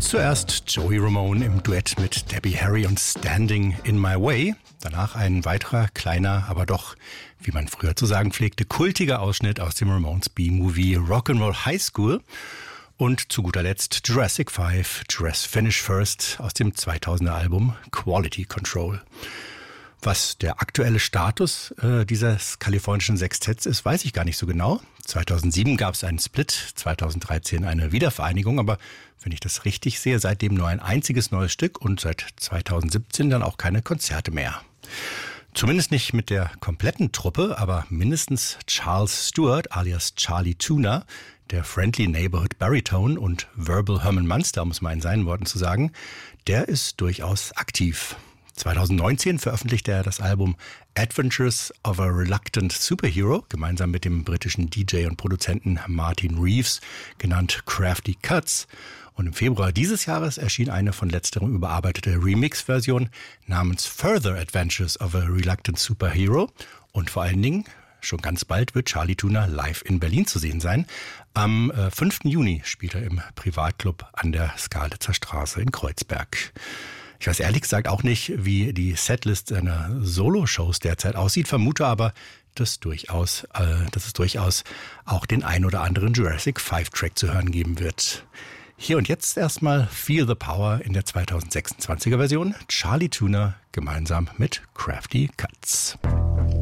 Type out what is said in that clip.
Zuerst Joey Ramone im Duett mit Debbie Harry und Standing in My Way. Danach ein weiterer, kleiner, aber doch, wie man früher zu sagen pflegte, kultiger Ausschnitt aus dem Ramones B-Movie Rock'n'Roll High School. Und zu guter Letzt Jurassic 5, Finish First aus dem 2000er Album Quality Control. Was der aktuelle Status dieses kalifornischen Sextetts ist, weiß ich gar nicht so genau. 2007 gab es einen Split, 2013 eine Wiedervereinigung, aber wenn ich das richtig sehe, seitdem nur ein einziges neues Stück und seit 2017 dann auch keine Konzerte mehr. Zumindest nicht mit der kompletten Truppe, aber mindestens Charles Stewart alias Charlie Tuna, der Friendly Neighborhood Baritone und Verbal Herman Munster, um es mal in seinen Worten zu sagen, der ist durchaus aktiv. 2019 veröffentlichte er das Album Adventures of a Reluctant Superhero, gemeinsam mit dem britischen DJ und Produzenten Martin Reeves, genannt Crafty Cuts. Und im Februar dieses Jahres erschien eine von letzterem überarbeitete Remix-Version namens Further Adventures of a Reluctant Superhero. Und vor allen Dingen, schon ganz bald wird Charlie Tuna live in Berlin zu sehen sein. Am 5. Juni spielt er im Privatclub an der Skalitzer Straße in Kreuzberg. Ich weiß ehrlich gesagt auch nicht, wie die Setlist seiner Solo-Shows derzeit aussieht, vermute aber, dass es durchaus auch den ein oder anderen Jurassic 5-Track zu hören geben wird. Hier und jetzt erstmal Feel the Power in der 2026er Version. Charlie Tuna gemeinsam mit Crafty Cuts.